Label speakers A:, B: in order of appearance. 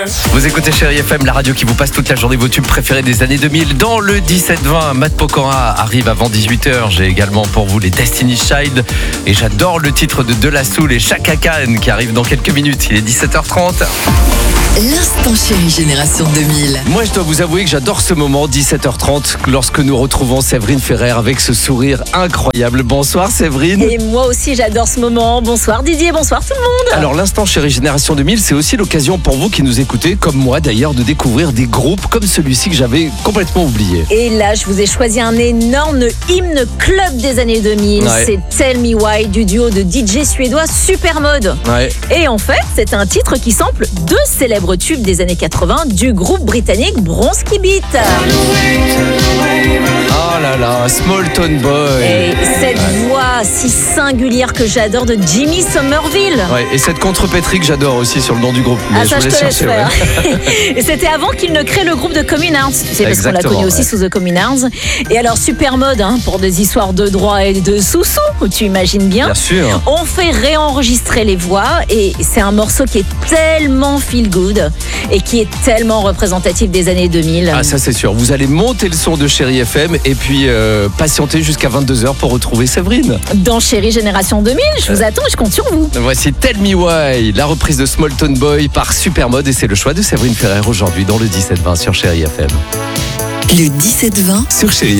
A: Vous écoutez Chérie FM, la radio qui vous passe toute la journée vos tubes préférés des années 2000. Dans le 17-20, Matt Pokora arrive avant 18h. J'ai également pour vous les Destiny's Child. Et j'adore le titre de La Soul et Chaka Khan qui arrive dans quelques minutes. Il est 17h30.
B: L'instant Chérie Génération 2000.
A: Moi, je dois vous avouer que j'adore ce moment, 17h30, lorsque nous retrouvons Séverine Ferrer avec ce sourire incroyable. Bonsoir Séverine.
C: Et moi aussi, j'adore ce moment. Bonsoir Didier, bonsoir tout le monde.
A: Alors, l'instant Chérie Génération 2000, c'est aussi l'occasion pour vous qui nous écoutez, comme moi d'ailleurs, de découvrir des groupes comme celui-ci que j'avais complètement oublié.
C: Et là, je vous ai choisi un énorme hymne club des années 2000.
A: Ouais.
C: C'est Tell Me Why du duo de DJ suédois Supermode.
A: Ouais.
C: Et en fait, c'est un titre qui sample deux célèbres tubes des années 80 du groupe britannique Bronski Beat.
A: Oh là là, Small Town Boy.
C: Et cette voix si singulière que j'adore de Jimmy Somerville.
A: Ouais, et cette contrepétrie que j'adore aussi sur le nom du groupe. Mais
C: Ah, ça, je
A: vous
C: te laisse
A: chercher,
C: faire.
A: ouais.
C: Et c'était avant qu'il ne crée le groupe de Communards. Tu sais, parce qu'on l'a
A: Exactement,
C: connu aussi
A: ouais.
C: sous The Communards. Et alors, Supermode, pour des histoires de droit et de sous-sous, tu imagines bien.
A: Bien sûr.
C: On fait réenregistrer les voix et c'est un morceau qui est tellement feel good et qui est tellement représentatif des années 2000.
A: Ah, ça c'est sûr. Vous allez monter le son de Chérie FM et puis patienter jusqu'à 22h pour retrouver Séverine.
C: Dans Chérie Génération 2000, je vous attends et je compte sur vous.
A: Voici Tell Me Why, la reprise de Small Town Boy par Supermode et c'est le choix de Séverine Ferrer aujourd'hui dans le 17-20 sur Chérie FM.
B: Le 17-20
A: Sur Chérie